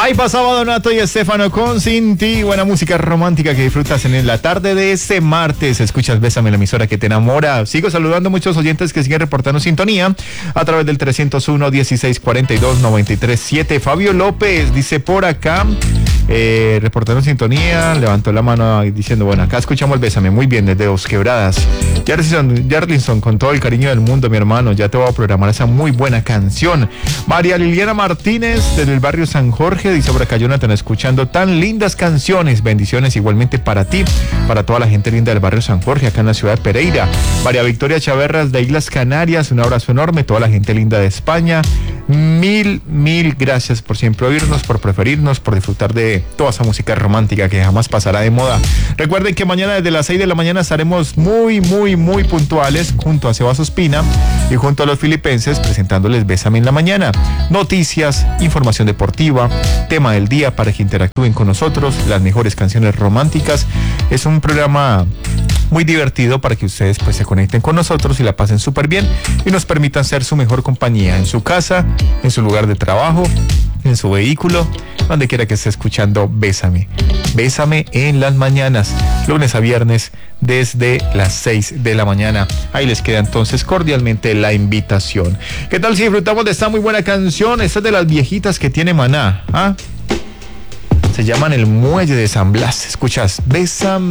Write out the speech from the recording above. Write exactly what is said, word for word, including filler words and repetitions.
Ahí pasaba Donato y Estefano con Sin Ti, buena música romántica que disfrutas en la tarde de este martes. Escuchas Bésame, la emisora que te enamora. Sigo saludando a muchos oyentes que siguen reportando sintonía a través del trescientos uno, dieciséis cuarenta y dos, noventa y tres siete. Fabio López dice por acá, eh, reportando sintonía, levantó la mano diciendo, bueno, acá escuchamos Bésame, muy bien, desde Dos Quebradas. Jarlinson, Jarlinson, con todo el cariño del mundo, mi hermano, ya te voy a programar esa muy buena canción. María Liliana Martínez, desde el barrio San Jorge, dice por acá, Jonathan, escuchando tan lindas canciones, bendiciones igualmente para ti, para toda la gente linda del barrio San Jorge, acá en la ciudad de Pereira. María Victoria Chaverras, de Islas Canarias, un abrazo enorme, toda la gente linda de España, mil, mil gracias por siempre oírnos, por preferirnos, por disfrutar de toda esa música romántica que jamás pasará de moda. Recuerden que mañana desde las seis de la mañana estaremos muy, muy, muy puntuales junto a Sebas Ospina y junto a los filipenses presentándoles Bésame en la mañana. Noticias, información deportiva, tema del día para que interactúen con nosotros, las mejores canciones románticas. Es un programa muy divertido para que ustedes pues se conecten con nosotros y la pasen súper bien y nos permitan ser su mejor compañía en su casa, en su lugar de trabajo, en su vehículo, donde quiera que esté escuchando Bésame. Bésame en las mañanas, lunes a viernes desde las seis de la mañana. Ahí les queda entonces cordialmente la invitación. ¿Qué tal si disfrutamos de esta muy buena canción? Esta es de las viejitas que tiene Maná, ¿ah? Se llaman El Muelle de San Blas. Escuchas Bésame.